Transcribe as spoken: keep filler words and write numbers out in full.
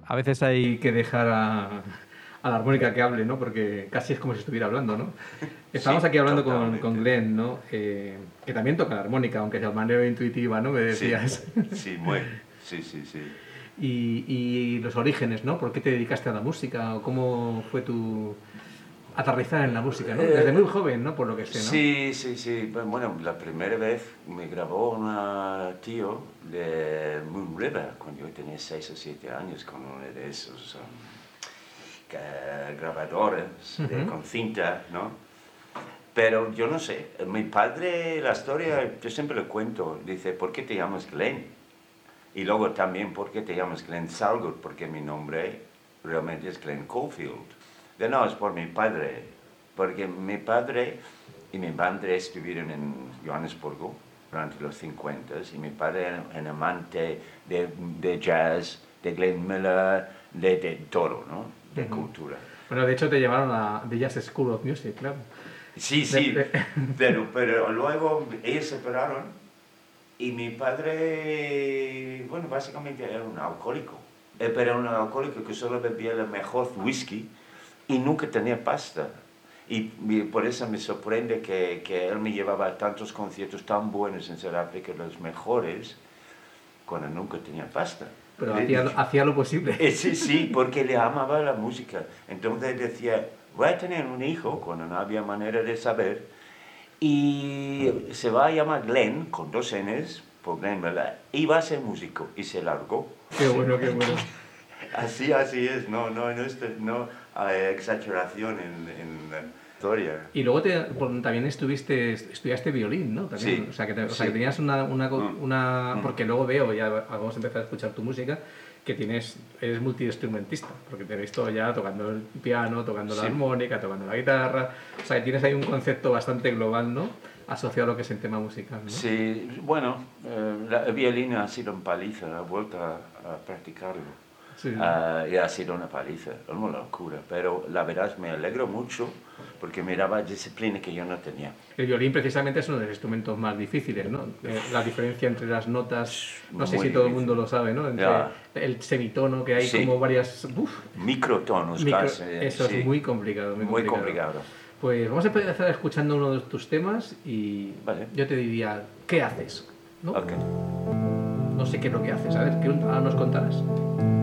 a veces hay que dejar a, a la armónica que hable, ¿no? Porque casi es como si estuviera hablando, ¿no? Estamos Sí, aquí hablando con, totalmente. con Glenn, ¿no? Eh, que también toca la armónica, aunque sea de manera intuitiva, ¿no? Me Sí, decías. sí, muy. Sí, sí, sí. y, y los orígenes, ¿no? ¿Por qué te dedicaste a la música? ¿O cómo fue tu aterrizar en la música, ¿no? Desde muy Eh, joven, ¿no? Por lo que sé, ¿no? sí, sí, sí. Pues, bueno, la primera vez me grabó un tío de Moon River cuando yo tenía seis o siete años con uno de esos um, que- grabadores de, Ujú. con cinta, ¿no? Pero yo no sé, mi padre, la historia, yo siempre le cuento, dice, ¿por qué te llamas Glenn? Y luego también, ¿por qué te llamas Glenn Salgood? Porque mi nombre realmente es Glenn Caulfield. De no, es por mi padre, porque mi padre y mi madre estuvieron en Johannesburgo durante los cincuenta y mi padre era un amante de, de jazz, de Glenn Miller, de, de todo, ¿no? De Ujú. cultura. Bueno, de hecho te llevaron a The Jazz School of Music, claro. Sí, De- sí, de- pero, pero luego ellos se separaron y mi padre, bueno, básicamente era un alcohólico. Eh, Pero era un alcohólico que solo bebía el mejor whisky y nunca tenía pasta. Y, y por eso me sorprende que, que él me llevaba a tantos conciertos tan buenos en Sudáfrica, los mejores, cuando nunca tenía pasta. pero Le he hacía, dicho, hacía lo posible. eh, sí, sí, porque le amaba la música. Entonces decía, voy a tener un hijo cuando no había manera de saber y se va a llamar Glenn, con dos N's, por Glenn Miller, y va a ser músico. Y se largó. Qué bueno, qué bueno. Así, así es, no, no, no, es- no hay exageración en, en la historia. Y luego te, por- también estuviste, estudiaste violín, ¿no? También, Sí, o sea, que, te- o sea, que sí. tenías una, una, co- Mm, una- mm. porque luego veo, ya vamos a empezar a escuchar tu música, que tienes, eres multiinstrumentista, porque te he visto ya tocando el piano, tocando la Sí. armónica, tocando la guitarra, o sea, que tienes ahí un concepto bastante global, ¿no? Asociado a lo que es el tema musical, ¿no? Sí, bueno, eh, la el violín ha sido una paliza, he vuelto a, a practicarlo. Sí. Ah, y ha sido una paliza, una locura, pero la verdad es que me alegro mucho porque me daba disciplina que yo no tenía. El violín precisamente es uno de los instrumentos más difíciles, ¿no? Eh, La diferencia entre las notas, no sé Muy si todo el difícil. mundo lo sabe, ¿no? Entre Ya. el semitono, que hay Sí. como varias... uf, Microtonos micro- casi. eso sí. es muy complicado, muy Muy complicado. complicado. Pues vamos a empezar escuchando uno de tus temas y Vale. yo te diría, ¿qué haces? ¿No? Ok. No sé qué es lo que haces, a ver, ¿qué ahora nos contarás?